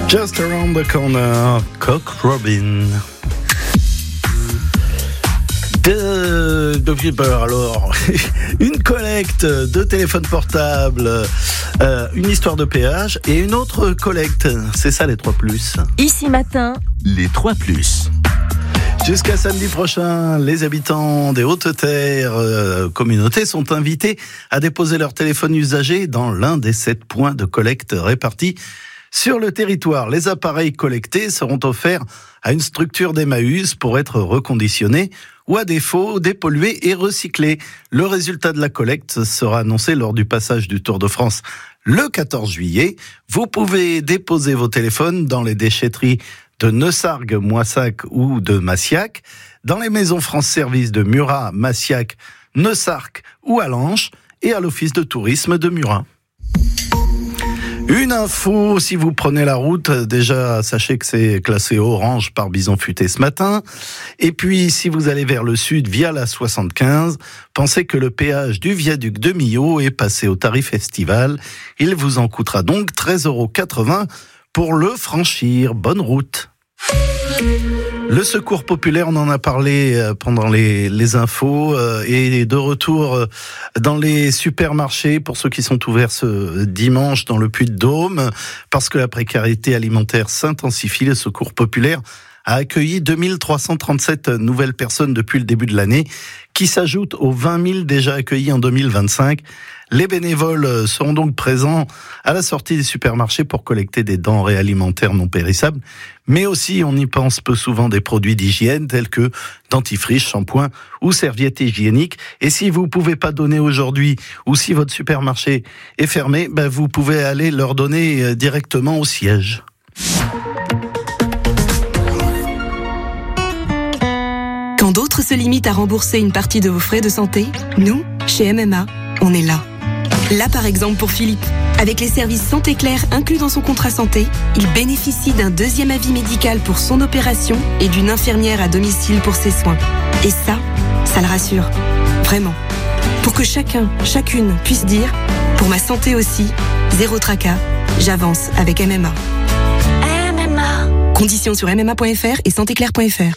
Just Around the Corner, Cock Robin. Alors, une collecte de téléphone portable, une histoire de péage et une autre collecte. C'est ça les 3+. Ici matin, les 3+. Jusqu'à samedi prochain, les habitants des Hautes-Terres communautés sont invités à déposer leur téléphone usagé dans l'un des 7 points de collecte répartis sur le territoire. Les appareils collectés seront offerts à une structure d'Emmaüs pour être reconditionnés ou à défaut dépollués et recyclés. Le résultat de la collecte sera annoncé lors du passage du Tour de France le 14 juillet. Vous pouvez déposer vos téléphones dans les déchetteries de Neussargues, Moissac ou de Massiac, dans les maisons France Service de Murat, Massiac, Neussargues ou Allanche et à l'office de tourisme de Murat. Une info, si vous prenez la route, déjà sachez que c'est classé orange par bison futé ce matin. Et puis si vous allez vers le sud via la 75, pensez que le péage du viaduc de Millau est passé au tarif estival. Il vous en coûtera donc 13,80 € pour le franchir. Bonne route. Le secours populaire, on en a parlé pendant les infos, et de retour dans les supermarchés pour ceux qui sont ouverts ce dimanche dans le Puy-de-Dôme, parce que la précarité alimentaire s'intensifie. Le secours populaire a accueilli 2337 nouvelles personnes depuis le début de l'année, qui s'ajoutent aux 20 000 déjà accueillis en 2025. Les bénévoles seront donc présents à la sortie des supermarchés pour collecter des denrées alimentaires non périssables, mais aussi, on y pense peu souvent, des produits d'hygiène tels que dentifrice, shampoing ou serviettes hygiéniques. Et si vous ne pouvez pas donner aujourd'hui, ou si votre supermarché est fermé, vous pouvez aller leur donner directement au siège. Quand d'autres se limitent à rembourser une partie de vos frais de santé, nous, chez MMA, on est là. Là, par exemple, pour Philippe. Avec les services Santé Claire inclus dans son contrat santé, il bénéficie d'un 2e avis médical pour son opération et d'une infirmière à domicile pour ses soins. Et ça le rassure. Vraiment. Pour que chacun, chacune puisse dire « Pour ma santé aussi, zéro tracas, j'avance avec MMA ». MMA. Conditions sur mma.fr et santéclaire.fr.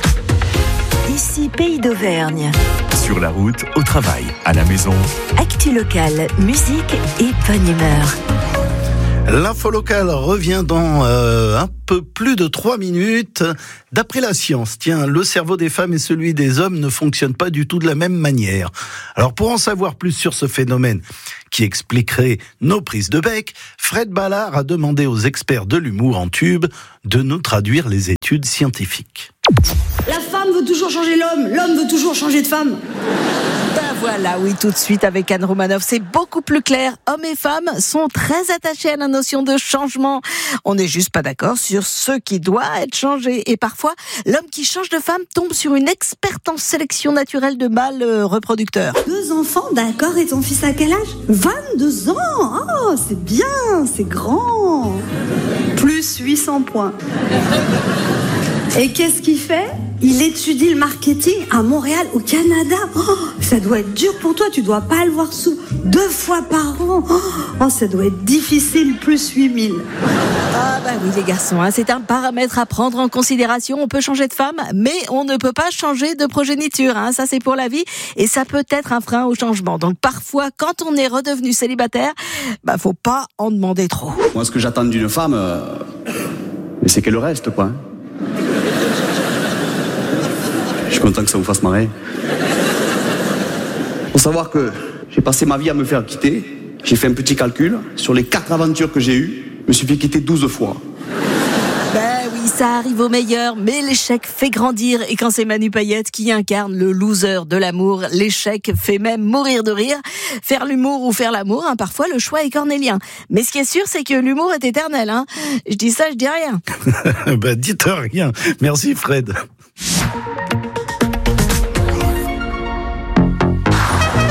Ici Pays d'Auvergne. Sur la route, au travail, à la maison. Actu locale, musique et bonne humeur. L'info locale revient dans un peu plus de 3 minutes. D'après la science, le cerveau des femmes et celui des hommes ne fonctionnent pas du tout de la même manière. Alors pour en savoir plus sur ce phénomène qui expliquerait nos prises de bec, Fred Ballard a demandé aux experts de l'humour en tube de nous traduire les études scientifiques. La femme veut toujours changer l'homme veut toujours changer de femme. Voilà, oui, tout de suite avec Anne Romanoff, c'est beaucoup plus clair. Hommes et femmes sont très attachés à la notion de changement. On n'est juste pas d'accord sur ce qui doit être changé. Et parfois, l'homme qui change de femme tombe sur une experte en sélection naturelle de mâles reproducteurs. 2 enfants, d'accord, et ton fils à quel âge? 22 ans. Oh, c'est bien, c'est grand. Plus 800 points. Et qu'est-ce qu'il fait? Il étudie le marketing à Montréal, au Canada. Oh, ça doit être dur pour toi, tu dois pas le voir 2 fois par an. Oh, ça doit être difficile, plus 8000. Ah oui les garçons, c'est un paramètre à prendre en considération. On peut changer de femme, mais on ne peut pas changer de progéniture. Ça c'est pour la vie et ça peut être un frein au changement. Donc parfois, quand on est redevenu célibataire, faut pas en demander trop. Moi, ce que j'attends d'une femme, c'est qu'elle reste, quoi. Je suis content que ça vous fasse marrer. Faut savoir que j'ai passé ma vie à me faire quitter. J'ai fait un petit calcul. Sur les 4 aventures que j'ai eues, je me suis fait quitter 12 fois. Oui, ça arrive au meilleur, mais l'échec fait grandir. Et quand c'est Manu Payette qui incarne le loser de l'amour, l'échec fait même mourir de rire. Faire l'humour ou faire l'amour, parfois le choix est cornélien. Mais ce qui est sûr, c'est que l'humour est éternel. Je dis ça, je dis rien. Dites rien. Merci Fred.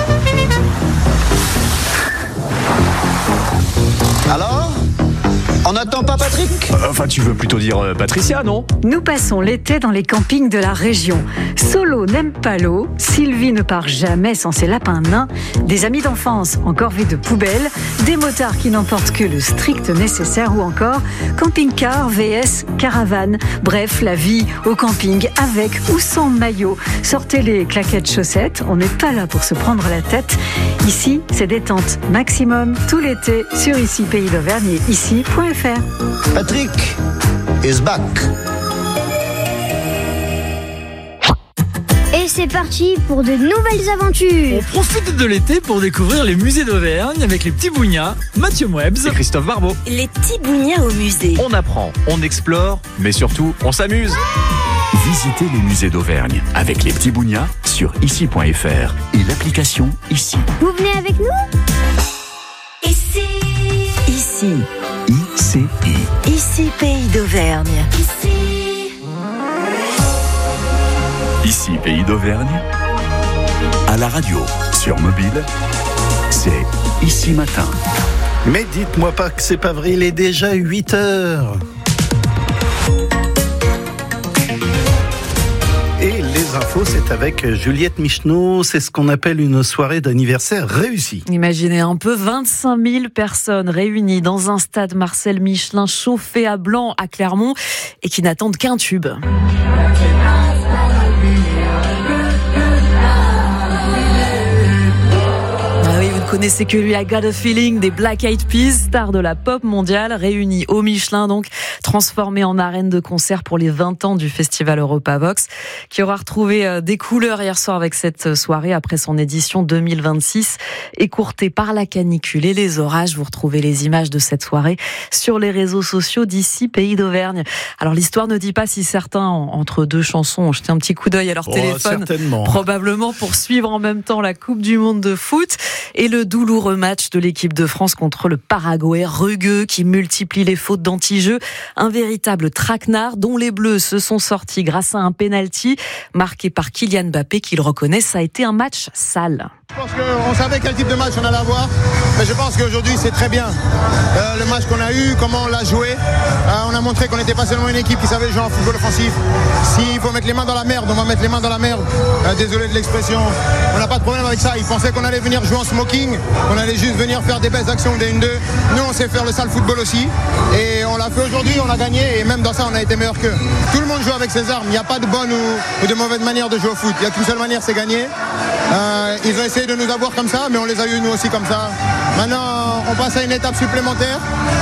Alors, On n'attend pas Patrick ? Enfin, tu veux plutôt dire Patricia, non ? Nous passons l'été dans les campings de la région. Solo n'aime pas l'eau, Sylvie ne part jamais sans ses lapins nains, des amis d'enfance en corvée de poubelle, des motards qui n'emportent que le strict nécessaire ou encore camping-car vs caravane. Bref, la vie au camping avec ou sans maillot. Sortez les claquettes chaussettes, on n'est pas là pour se prendre la tête. Ici, c'est détente maximum tout l'été sur Ici Pays d'Auvergne et ici.fr. Patrick is back. Et c'est parti pour de nouvelles aventures. On profite de l'été pour découvrir les musées d'Auvergne avec les petits bougnats, Mathieu Mouebs et Christophe Barbeau. Les petits bougnats au musée. On apprend, on explore, mais surtout, on s'amuse. Visitez les musées d'Auvergne avec les petits bougnats sur ici.fr et l'application Ici. Vous venez avec nous ? Ici. ICI. Ici Pays d'Auvergne. Ici Pays d'Auvergne. À la radio, sur mobile, c'est Ici Matin. Mais dites-moi pas que c'est pas vrai, il est déjà 8h. Et les infos, c'est avec Juliette Micheneau. C'est ce qu'on appelle une soirée d'anniversaire réussie. Imaginez un peu 25 000 personnes réunies dans un stade Marcel Michelin chauffé à blanc à Clermont et qui n'attendent qu'un tube. Connaissez que lui, I Got a Feeling des Black Eyed Peas, stars de la pop mondiale, réunis au Michelin, donc transformés en arène de concert pour les 20 ans du festival Europavox, qui aura retrouvé des couleurs hier soir avec cette soirée après son édition 2026, écourtée par la canicule et les orages. Vous retrouvez les images de cette soirée sur les réseaux sociaux d'Ici Pays d'Auvergne. Alors l'histoire ne dit pas si certains, entre deux chansons, ont jeté un petit coup d'œil à leur téléphone, probablement pour suivre en même temps la Coupe du Monde de foot et le douloureux match de l'équipe de France contre le Paraguay, rugueux, qui multiplie les fautes d'anti-jeu. Un véritable traquenard dont les Bleus se sont sortis grâce à un penalty marqué par Kylian Mbappé, qui le reconnaît. Ça a été un match sale. Je pense qu'on savait quel type de match on allait avoir, mais je pense qu'aujourd'hui c'est très bien. Le match qu'on a eu, comment on l'a joué, on a montré qu'on n'était pas seulement une équipe qui savait jouer en football offensif. S'il faut mettre les mains dans la merde, on va mettre les mains dans la merde. Désolé de l'expression, on n'a pas de problème avec ça. Ils pensaient qu'on allait venir jouer en smoking, qu'on allait juste venir faire des belles actions des 1-2. Nous on sait faire le sale football aussi, et on l'a fait aujourd'hui, on a gagné, et même dans ça on a été meilleur qu'eux. Tout le monde joue avec ses armes, il n'y a pas de bonne ou de mauvaise manière de jouer au foot. Il n'y a qu'une seule manière, c'est gagner. Ils ont essayé de nous avoir comme ça, mais on les a eu nous aussi comme ça. Maintenant, on passe à une étape supplémentaire.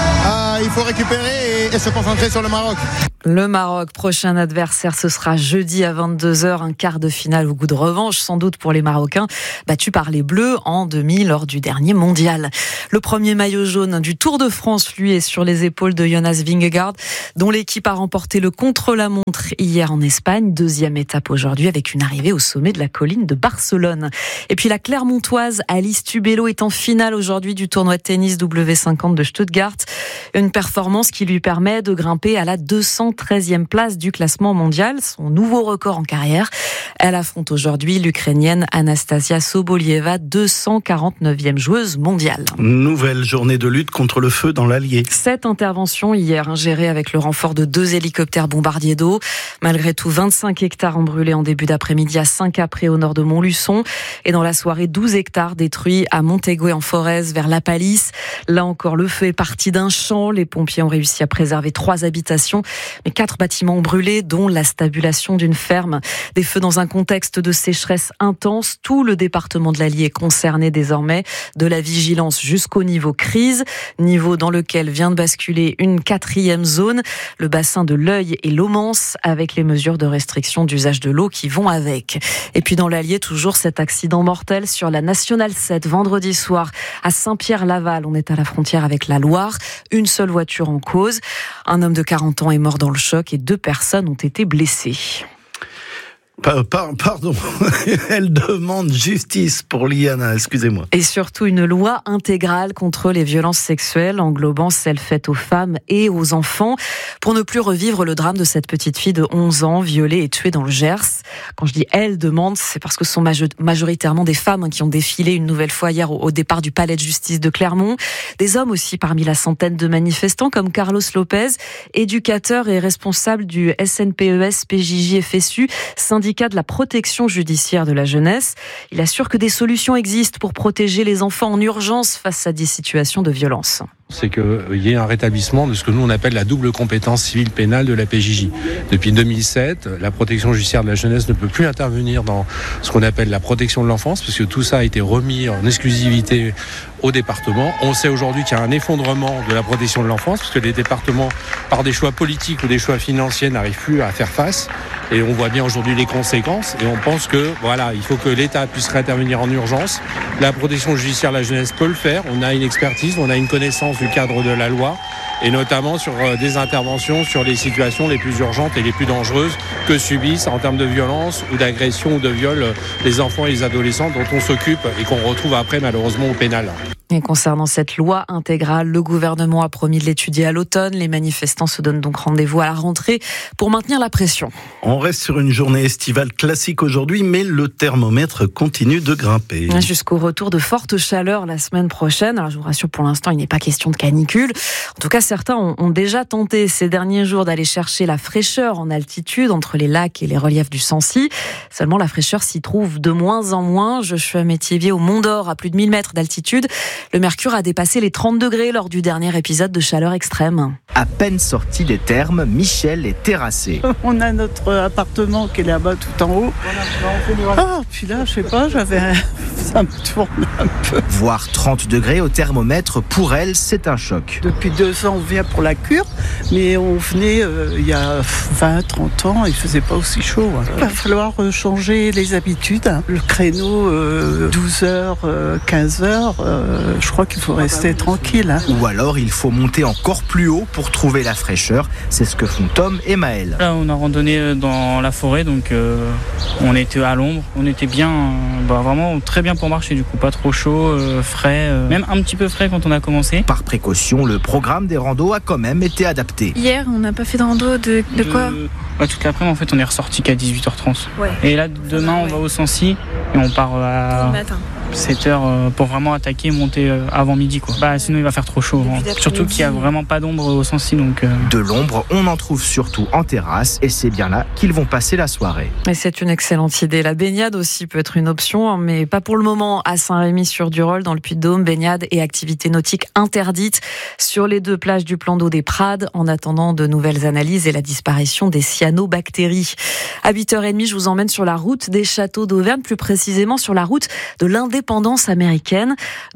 Il faut récupérer et se concentrer sur le Maroc. Le Maroc, prochain adversaire, ce sera jeudi à 22h, un quart de finale au goût de revanche, sans doute pour les Marocains, battus par les Bleus en demi lors du dernier mondial. Le premier maillot jaune du Tour de France, lui, est sur les épaules de Jonas Vingegaard, dont l'équipe a remporté le contre-la-montre hier en Espagne. Deuxième étape aujourd'hui avec une arrivée au sommet de la colline de Barcelone. Et puis la Clermontoise Alice Tubello est en finale aujourd'hui du tournoi de tennis W50 de Stuttgart. Une performance qui lui permet de grimper à la 213e place du classement mondial, son nouveau record en carrière. Elle affronte aujourd'hui l'Ukrainienne Anastasia Sobolieva, 249e joueuse mondiale. Nouvelle journée de lutte contre le feu dans l'Allier. 7 interventions hier, gérées avec le renfort de 2 hélicoptères bombardiers d'eau. Malgré tout, 25 hectares ont brûlé en début d'après-midi à Saint-Capré au nord de Montluçon. Et dans la soirée, 12 hectares détruits à Montégué en Forez vers La Palisse. Là encore, le feu est parti d'un champ. Les pompiers ont réussi à préserver 3 habitations, mais 4 bâtiments ont brûlé, dont la stabulation d'une ferme. Des feux dans un contexte de sécheresse intense. Tout le département de l'Allier est concerné désormais, de la vigilance jusqu'au niveau crise, niveau dans lequel vient de basculer une 4e zone, le bassin de l'Œil et l'Aumance, avec les mesures de restriction d'usage de l'eau qui vont avec. Et puis dans l'Allier, toujours cet accident mortel sur la Nationale 7 vendredi soir à Saint-Pierre-Laval. On est à la frontière avec la Loire. Une seule voiture en cause. Un homme de 40 ans est mort dans le choc et 2 personnes ont été blessées. Pardon, elle demande justice pour Liana, excusez-moi. Et surtout une loi intégrale contre les violences sexuelles, englobant celles faites aux femmes et aux enfants, pour ne plus revivre le drame de cette petite fille de 11 ans, violée et tuée dans le Gers. Quand je dis elle demande, c'est parce que ce sont majoritairement des femmes qui ont défilé une nouvelle fois hier au départ du palais de justice de Clermont. Des hommes aussi parmi la centaine de manifestants, comme Carlos Lopez, éducateur et responsable du SNPES PJJ FSU, syndicat de la protection judiciaire de la jeunesse. Il assure que des solutions existent pour protéger les enfants en urgence face à des situations de violence. C'est qu'il y ait un rétablissement de ce que nous on appelle la double compétence civile pénale de la PJJ. Depuis 2007, la protection judiciaire de la jeunesse ne peut plus intervenir dans ce qu'on appelle la protection de l'enfance, parce que tout ça a été remis en exclusivité au département. On sait aujourd'hui qu'il y a un effondrement de la protection de l'enfance, parce que les départements, par des choix politiques ou des choix financiers, n'arrivent plus à faire face. Et on voit bien aujourd'hui les conséquences. Et on pense que, voilà, il faut que l'État puisse réintervenir en urgence. La protection judiciaire de la jeunesse peut le faire. On a une expertise, on a une connaissance du cadre de la loi, et notamment sur des interventions sur les situations les plus urgentes et les plus dangereuses que subissent en termes de violence ou d'agression ou de viol les enfants et les adolescents dont on s'occupe et qu'on retrouve après malheureusement au pénal. Et concernant cette loi intégrale, le gouvernement a promis de l'étudier à l'automne. Les manifestants se donnent donc rendez-vous à la rentrée pour maintenir la pression. On reste sur une journée estivale classique aujourd'hui, mais le thermomètre continue de grimper. Jusqu'au retour de fortes chaleurs la semaine prochaine. Alors je vous rassure, pour l'instant, il n'est pas question de canicule. En tout cas, certains ont déjà tenté ces derniers jours d'aller chercher la fraîcheur en altitude entre les lacs et les reliefs du Sancy. Seulement, la fraîcheur s'y trouve de moins en moins. Joshua Métivier au Mont d'Or, à plus de 1000 mètres d'altitude. Le mercure a dépassé les 30 degrés lors du dernier épisode de chaleur extrême. À peine sorti des thermes, Michel est terrassé. On a notre appartement qui est là-bas tout en haut. Puis là, je sais pas, ça me tourne un peu. Voir 30 degrés au thermomètre, pour elle, c'est un choc. Depuis 2 ans, on vient pour la cure, mais on venait il y a 20, 30 ans, il faisait pas aussi chaud. Il va falloir changer les habitudes. Le créneau 12h, 15h, je crois qu'il faut rester tranquille. Ou alors, il faut monter encore plus haut pour trouver la fraîcheur. C'est ce que font Tom et Maël. Là, on a randonné dans la forêt, donc on était à l'ombre. On était bien, vraiment très bien pour marcher, du coup. Pas trop chaud, frais, même un petit peu frais quand on a commencé. Par précaution, le programme des randos a quand même été adapté. Hier, on n'a pas fait de rando de quoi toute l'après-midi, en fait, on est ressorti qu'à 18h30. Ouais. Et là, demain, on va au Sancy et on part à 7h pour vraiment attaquer et monter avant midi, quoi. Sinon, il va faire trop chaud. Surtout qu'il n'y a vraiment pas d'ombre au Sancy. Donc, De l'ombre, on en trouve surtout en terrasse, et c'est bien là qu'ils vont passer la soirée. Et c'est une excellente idée. La baignade aussi peut être une option, mais pas pour le moment. À Saint-Rémy-sur-Durolle, dans le Puy-de-Dôme, baignade et activités nautiques interdites sur les 2 plages du plan d'eau des Prades, en attendant de nouvelles analyses et la disparition des cyanobactéries. À 8h30, je vous emmène sur la route des châteaux d'Auvergne, plus précisément sur la route de l'indépendance américaine.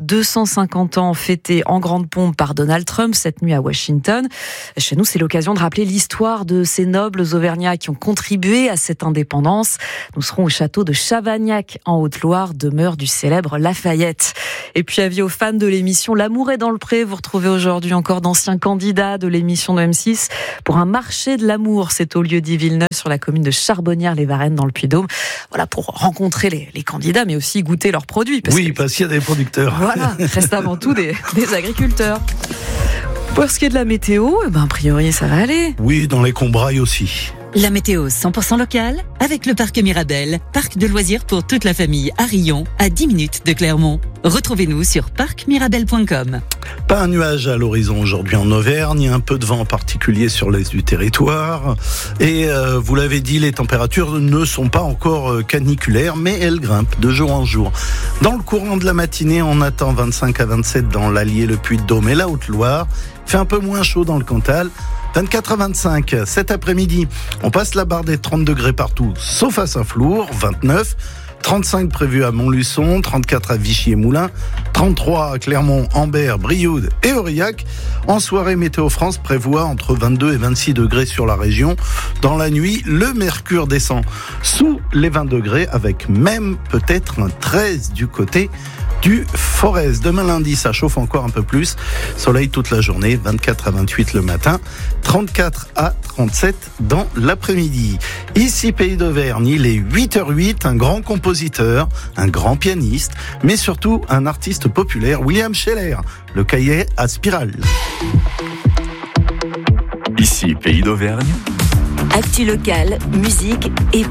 250 ans fêtés en grande pompe par Donald Trump cette nuit à Washington. Chez nous, c'est l'occasion de rappeler l'histoire de ces nobles auvergnats qui ont contribué à cette indépendance. Nous serons au château de Chavagnac, en Haute-Loire, demeure du célèbre Lafayette. Et puis, avis aux fans de l'émission L'amour est dans le pré, vous retrouvez aujourd'hui encore d'anciens candidats de l'émission de M6 pour un marché de l'amour. C'est au lieu-dit Villeneuve, sur la commune de Charbonnières-les-Varennes, dans le Puy-de-Dôme. Voilà, pour rencontrer les candidats, mais aussi goûter leurs produits. Parce qu'il y a des producteurs. Voilà, reste avant tout des agriculteurs. Pour ce qui est de la météo, a priori, ça va aller. Oui, dans les Combrailles aussi. La météo 100% locale avec le parc Mirabel, parc de loisirs pour toute la famille à Rion, à 10 minutes de Clermont. Retrouvez-nous sur parcmirabel.com. Pas un nuage à l'horizon aujourd'hui en Auvergne, un peu de vent en particulier sur l'est du territoire. Et vous l'avez dit, les températures ne sont pas encore caniculaires, mais elles grimpent de jour en jour. Dans le courant de la matinée, on attend 25 à 27 dans l'Allier, le Puy-de-Dôme et la Haute-Loire. Il fait un peu moins chaud dans le Cantal. 24 à 25 cet après-midi. On passe la barre des 30 degrés partout, sauf à Saint-Flour, 29. 35 prévus à Montluçon, 34 à Vichy et Moulins, 33 à Clermont, Ambert, Brioude et Aurillac. En soirée, Météo France prévoit entre 22 et 26 degrés sur la région. Dans la nuit, le mercure descend sous les 20 degrés avec même peut-être un 13 du côté du Forez. Demain lundi, ça chauffe encore un peu plus. Soleil toute la journée, 24 à 28 le matin, 34 à 37 dans l'après-midi. Ici, Pays d'Auvergne, il est 8h08, un grand compositeur, un grand pianiste, mais surtout un artiste populaire, William Scheller, le cahier à spirale. Ici, Pays d'Auvergne. Actu locale, musique et